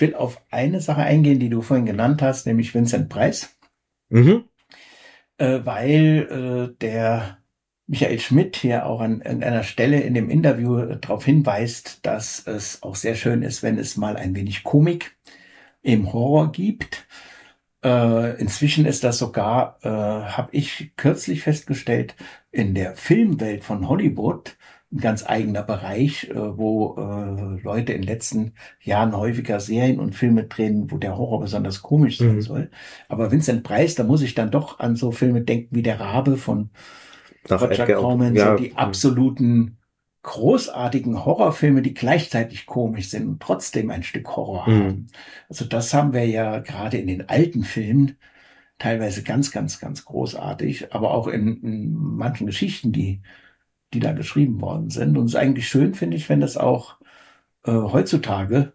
will auf eine Sache eingehen, die du vorhin genannt hast, nämlich Vincent Price. Mhm. Weil der Michael Schmidt hier auch an irgendeiner Stelle in dem Interview darauf hinweist, dass es auch sehr schön ist, wenn es mal ein wenig Komik im Horror gibt. Inzwischen ist das sogar, habe ich kürzlich festgestellt, in der Filmwelt von Hollywood ein ganz eigener Bereich, wo Leute in den letzten Jahren häufiger Serien und Filme drehen, wo der Horror besonders komisch sein soll. Aber Vincent Price, da muss ich dann doch an so Filme denken wie Der Rabe von Nach Roger Edgar, Corman, so ja. die absoluten großartigen Horrorfilme, die gleichzeitig komisch sind und trotzdem ein Stück Horror haben. Also das haben wir ja gerade in den alten Filmen teilweise ganz, ganz, ganz großartig, aber auch in manchen Geschichten, die da geschrieben worden sind. Und es ist eigentlich schön, finde ich, wenn das auch heutzutage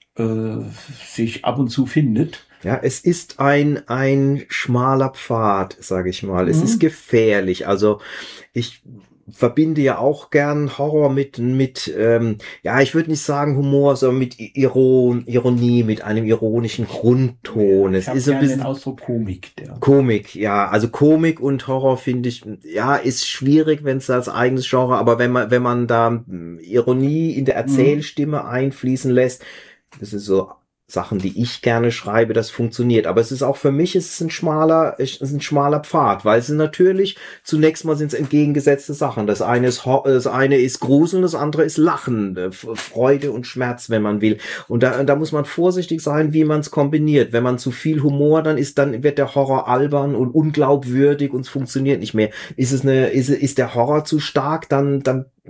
sich ab und zu findet. Ja, es ist ein schmaler Pfad, sage ich mal. Es ist gefährlich. Also ich verbinde ja auch gern Horror mit ja, ich würde nicht sagen Humor, sondern mit Ironie, mit einem ironischen Grundton. Es ist ein bisschen den Ausdruck Komik. Komik, ja. Also Komik und Horror finde ich, ja, ist schwierig, wenn es als eigenes Genre, aber wenn man da Ironie in der Erzählstimme einfließen lässt, das ist so Sachen, die ich gerne schreibe, das funktioniert. Aber es ist auch für mich, es ist ein schmaler Pfad, weil es sind natürlich, zunächst mal sind es entgegengesetzte Sachen. Das eine ist Gruseln, das andere ist Lachen, Freude und Schmerz, wenn man will. Und da muss man vorsichtig sein, wie man es kombiniert. Wenn man zu viel Humor, dann wird der Horror albern und unglaubwürdig und es funktioniert nicht mehr. Ist der Horror zu stark, dann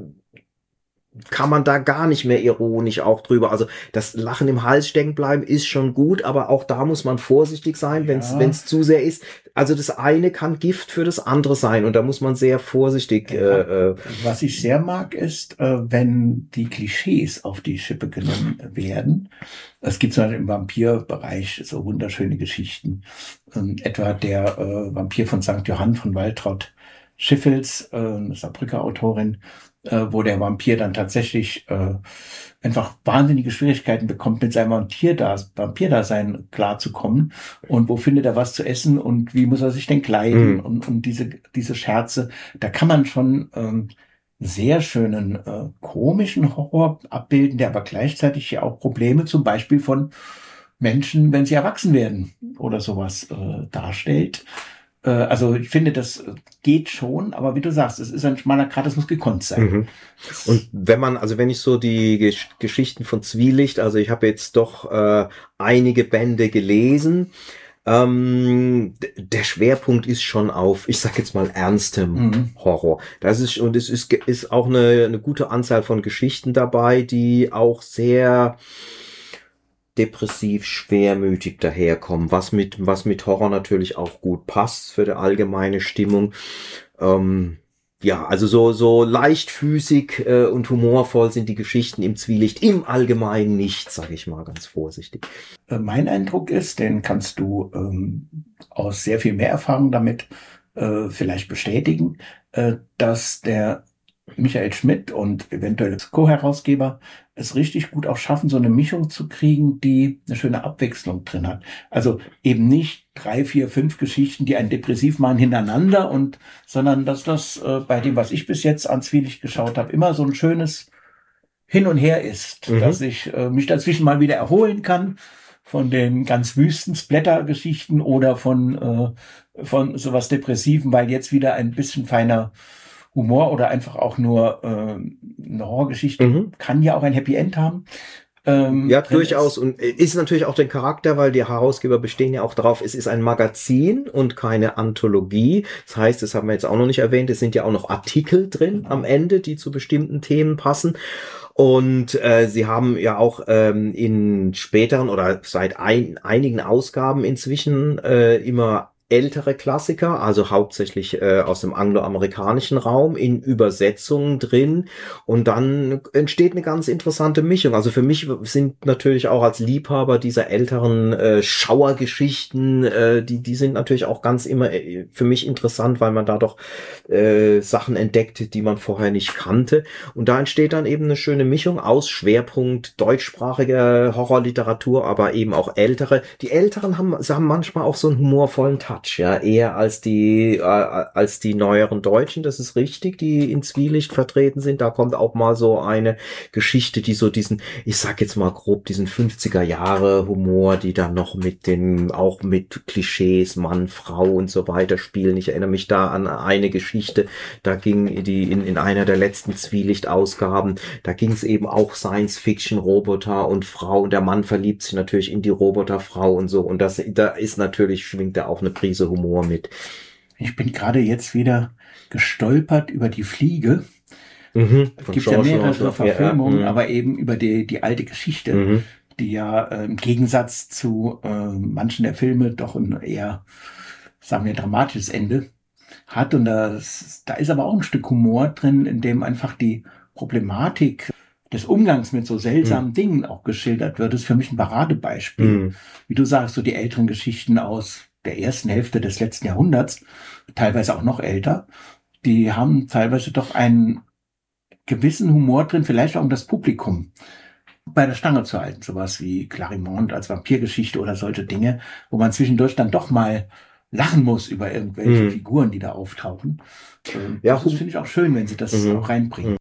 kann man da gar nicht mehr ironisch auch drüber. Also das Lachen im Hals stecken bleiben ist schon gut, aber auch da muss man vorsichtig sein, wenn es zu sehr ist. Also das eine kann Gift für das andere sein und da muss man sehr vorsichtig. Was ich sehr mag, ist, wenn die Klischees auf die Schippe genommen werden. Es gibt zum Beispiel im Vampirbereich so wunderschöne Geschichten. Etwa der Vampir von St. Johann von Waltraud Schiffels, eine Saarbrücker Autorin, wo der Vampir dann tatsächlich einfach wahnsinnige Schwierigkeiten bekommt, mit seinem Vampirdasein klarzukommen. Und wo findet er was zu essen und wie muss er sich denn kleiden? Und diese Scherze, da kann man schon sehr schönen komischen Horror abbilden, der aber gleichzeitig ja auch Probleme zum Beispiel von Menschen, wenn sie erwachsen werden oder sowas darstellt. Also ich finde, das geht schon, aber wie du sagst, es ist ein schmaler Grat, das muss gekonnt sein. Und wenn ich so die Geschichten von Zwielicht, also ich habe jetzt doch einige Bände gelesen, der Schwerpunkt ist schon auf, ich sag jetzt mal, ernstem Horror. Es ist auch eine gute Anzahl von Geschichten dabei, die auch sehr depressiv, schwermütig daherkommen, was mit Horror natürlich auch gut passt für die allgemeine Stimmung. Ja, also so leichtfüßig und humorvoll sind die Geschichten im Zwielicht im Allgemeinen nicht, sage ich mal ganz vorsichtig. Mein Eindruck ist, den kannst du aus sehr viel mehr Erfahrung damit vielleicht bestätigen, dass der Michael Schmidt und eventuell Co-Herausgeber es richtig gut auch schaffen, so eine Mischung zu kriegen, die eine schöne Abwechslung drin hat. Also eben nicht 3, 4, 5 Geschichten, die einen depressiv machen hintereinander, sondern dass das bei dem, was ich bis jetzt an Zwielicht geschaut habe, immer so ein schönes Hin und Her ist, dass ich mich dazwischen mal wieder erholen kann von den ganz wüsten Splatter-Geschichten oder von sowas Depressiven, weil jetzt wieder ein bisschen feiner Humor oder einfach auch nur eine Horrorgeschichte kann ja auch ein Happy End haben. Ja, durchaus. Und ist natürlich auch der Charakter, weil die Herausgeber bestehen ja auch darauf, es ist ein Magazin und keine Anthologie. Das heißt, das haben wir jetzt auch noch nicht erwähnt, es sind ja auch noch Artikel drin am Ende, die zu bestimmten Themen passen. Und sie haben ja auch in späteren oder seit einigen Ausgaben inzwischen immer ältere Klassiker, also hauptsächlich aus dem angloamerikanischen Raum in Übersetzungen drin und dann entsteht eine ganz interessante Mischung. Also für mich sind natürlich auch als Liebhaber dieser älteren Schauergeschichten, die sind natürlich auch ganz immer für mich interessant, weil man da doch Sachen entdeckt, die man vorher nicht kannte. Und da entsteht dann eben eine schöne Mischung aus Schwerpunkt deutschsprachiger Horrorliteratur, aber eben auch ältere. Die Älteren haben manchmal auch so einen humorvollen Touch, ja, eher als die neueren Deutschen, das ist richtig, die in Zwielicht vertreten sind. Da kommt auch mal so eine Geschichte, die so diesen, ich sag jetzt mal grob, diesen 50er Jahre Humor, die dann noch auch mit Klischees, Mann, Frau und so weiter spielen. Ich erinnere mich da an eine Geschichte, da ging die in einer der letzten Zwielicht-Ausgaben, da ging es eben auch Science-Fiction, Roboter und Frau und der Mann verliebt sich natürlich in die Roboterfrau und so und da ist natürlich, schwingt da auch eine Prise Humor mit. Ich bin gerade jetzt wieder gestolpert über die Fliege. Es gibt ja mehrere Verfilmungen, aber eben über die alte Geschichte, die ja im Gegensatz zu manchen der Filme doch ein eher, sagen wir, dramatisches Ende hat. Und da ist aber auch ein Stück Humor drin, in dem einfach die Problematik des Umgangs mit so seltsamen Dingen auch geschildert wird. Das ist für mich ein Paradebeispiel. Wie du sagst, so die älteren Geschichten aus der ersten Hälfte des letzten Jahrhunderts, teilweise auch noch älter, die haben teilweise doch einen gewissen Humor drin, vielleicht auch um das Publikum bei der Stange zu halten. Sowas wie Clarimont als Vampirgeschichte oder solche Dinge, wo man zwischendurch dann doch mal lachen muss über irgendwelche Figuren, die da auftauchen. Ja, das finde ich auch schön, wenn sie das auch reinbringen.